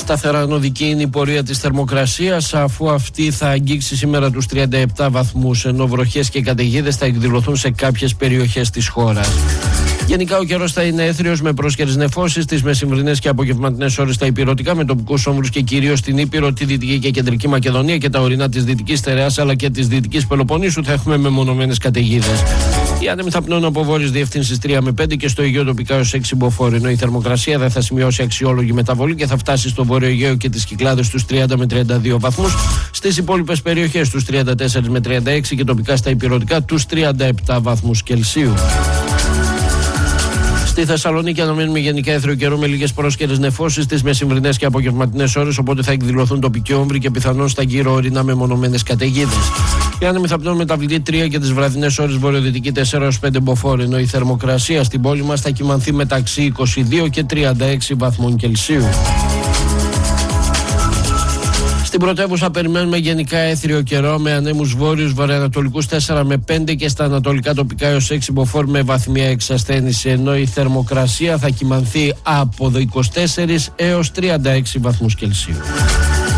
Σταθερά ανωδική είναι η πορεία της θερμοκρασίας, αφού αυτή θα αγγίξει σήμερα τους 37 βαθμούς, ενώ βροχές και καταιγίδες θα εκδηλωθούν σε κάποιες περιοχές της χώρας. Γενικά ο καιρός θα είναι έθριος με πρόσχερες νεφώσεις τις μεσημβρινές και απογευματινές ώρες στα υπηρετικά, με τοπικούς όμβρους και κυρίως στην Ήπειρο, τη Δυτική και Κεντρική Μακεδονία και τα ορεινά της Δυτικής Στερεάς αλλά και της Δυτικής Πελοποννήσου θα έχουμε μεμονωμένες καταιγίδες. Οι άνεμοι θα πνέουν από βόρειες διευθύνσεις 3 με 5 και στο Αιγαίο τοπικά έως 6 μποφόρ, ενώ η θερμοκρασία δεν θα σημειώσει αξιόλογη μεταβολή και θα φτάσει στο Βόρειο Αιγαίο και τις Κυκλάδες στους 30 με 32 βαθμούς, στις υπόλοιπες περιοχές τους 34 με 36 και τοπικά στα υπηρετικά τους 37 βαθμούς Κελσίου. Στη Θεσσαλονίκη αναμένουμε γενικά έθριο καιρό με λίγες πρόσχερες νεφώσεις τις μεσημβρινές και απογευματινές ώρες, οπότε θα εκδηλωθούν τοπικοί όμβροι και πιθανόν στα γύρω ορεινά μεμονωμένες καταιγίδες. Οι άνεμοι θα πνέουν μεταβλητή 3 και τις βραδινές ώρες βορειοδυτική 4 έως 5 μποφόρ, ενώ η θερμοκρασία στην πόλη μας θα κυμανθεί μεταξύ 22 και 36 βαθμών Κελσίου. Στην πρωτεύουσα περιμένουμε γενικά έθριο καιρό με ανέμους βόρειους βορειοανατολικούς 4 με 5 και στα ανατολικά τοπικά έως 6 μποφόρ με βαθμία εξασθένηση, ενώ η θερμοκρασία θα κυμανθεί από 24 έως 36 βαθμούς Κελσίου.